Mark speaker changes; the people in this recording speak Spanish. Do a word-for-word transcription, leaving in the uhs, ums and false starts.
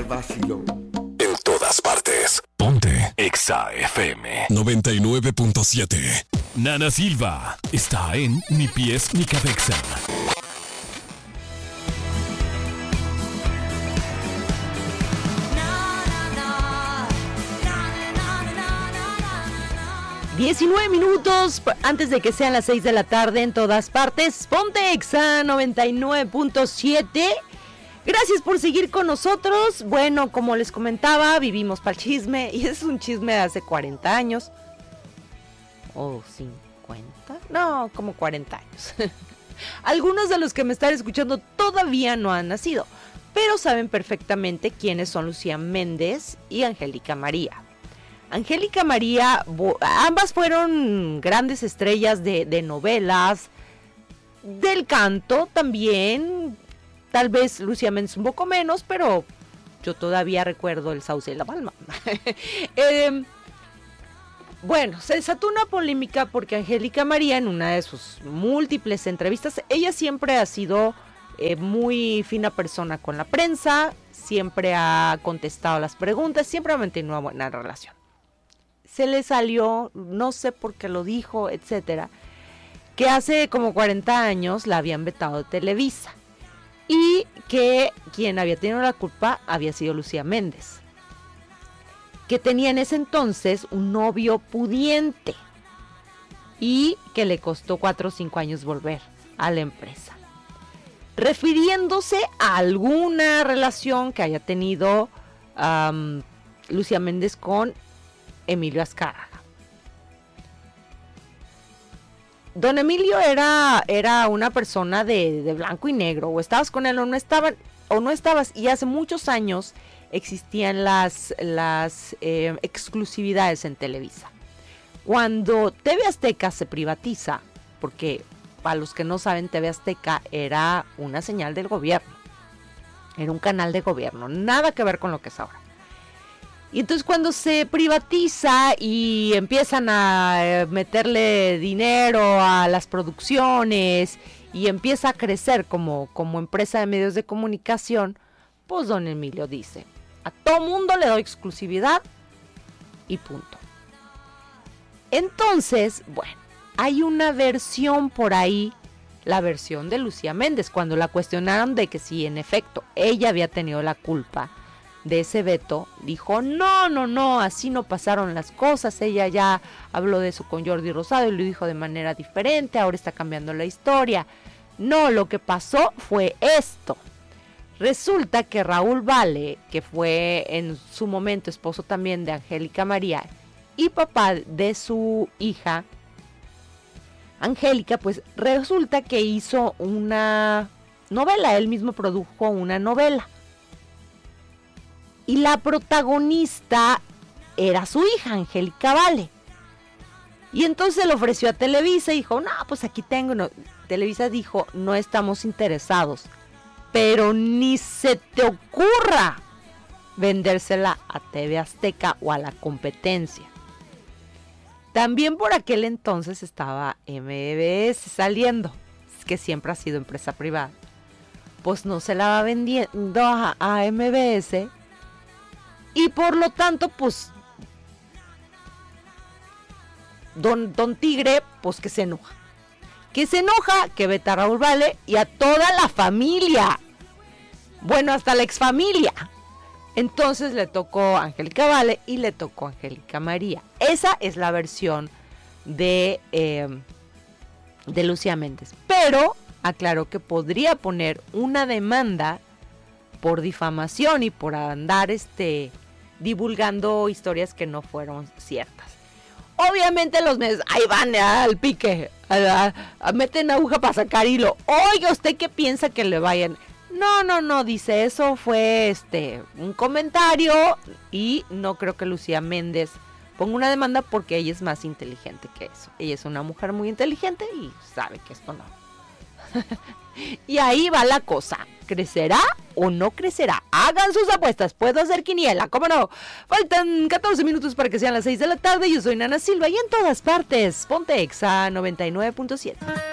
Speaker 1: vacilón.
Speaker 2: En todas partes. Ponte Exa F M noventa y nueve punto siete. Nana Silva está en Ni Pies Ni Cabeza.
Speaker 3: diecinueve minutos antes de que sean las seis de la tarde en todas partes. Ponte Exa noventa y nueve punto siete. Gracias por seguir con nosotros. Bueno, como les comentaba, vivimos para el chisme. Y es un chisme de hace cuarenta años. ¿O cincuenta? No, como cuarenta años. Algunos de los que me están escuchando todavía no han nacido, pero saben perfectamente quiénes son Lucía Méndez y Angélica María. Angélica María, ambas fueron grandes estrellas de, de novelas, del canto también, tal vez Lucía Méndez un poco menos, pero yo todavía recuerdo El Sauce y la Palma. eh, bueno, se desató una polémica porque Angélica María, en una de sus múltiples entrevistas, ella siempre ha sido eh, muy fina persona con la prensa, siempre ha contestado las preguntas, siempre ha mantenido una buena relación. Se le salió, no sé por qué lo dijo, etcétera, que hace como cuarenta años la habían vetado de Televisa y que quien había tenido la culpa había sido Lucía Méndez, que tenía en ese entonces un novio pudiente y que le costó cuatro o cinco años volver a la empresa, refiriéndose a alguna relación que haya tenido um, Lucía Méndez con Emilio Azcárraga. Don Emilio era, era una persona de, de blanco y negro, o estabas con él o no estabas, o no estabas, y hace muchos años existían las, las eh, exclusividades en Televisa. Cuando T V Azteca se privatiza, porque para los que no saben, T V Azteca era una señal del gobierno, era un canal de gobierno, nada que ver con lo que es ahora. Y entonces cuando se privatiza y empiezan a meterle dinero a las producciones y empieza a crecer como, como empresa de medios de comunicación, pues don Emilio dice, a todo mundo le doy exclusividad y punto. Entonces, bueno, hay una versión por ahí, la versión de Lucía Méndez, cuando la cuestionaron de que si en efecto ella había tenido la culpa de ese veto, dijo, no, no, no, así no pasaron las cosas, ella ya habló de eso con Jordi Rosado y lo dijo de manera diferente, ahora está cambiando la historia. No, lo que pasó fue esto. Resulta que Raúl Vale, que fue en su momento esposo también de Angélica María y papá de su hija, Angélica, pues resulta que hizo una novela, él mismo produjo una novela. Y la protagonista era su hija, Angélica Vale. Y entonces le ofreció a Televisa y dijo, no, pues aquí tengo. No. Televisa dijo, no estamos interesados. Pero ni se te ocurra vendérsela a T V Azteca o a la competencia. También por aquel entonces estaba M B S saliendo, que siempre ha sido empresa privada. Pues no se la va vendiendo a, a M B S. Y por lo tanto, pues, don, don Tigre, pues que se enoja. Que se enoja, que veta a Raúl Vale y a toda la familia. Bueno, hasta la exfamilia. Entonces le tocó a Angélica Vale y le tocó a Angélica María. Esa es la versión de, eh, de Lucía Méndez. Pero aclaró que podría poner una demanda por difamación y por andar este divulgando historias que no fueron ciertas. Obviamente los medios ahí van al pique, a, a, a meten aguja para sacar hilo. Oiga, ¿usted qué piensa que le vayan? No, no, no, dice, eso fue este un comentario y no creo que Lucía Méndez ponga una demanda porque ella es más inteligente que eso. Ella es una mujer muy inteligente y sabe que esto no. Y ahí va la cosa. ¿Crecerá o no crecerá? Hagan sus apuestas. Puedo hacer quiniela, ¿cómo no? Faltan catorce minutos para que sean las seis de la tarde. Yo soy Nana Silva y en todas partes Ponte Exa noventa y nueve punto siete.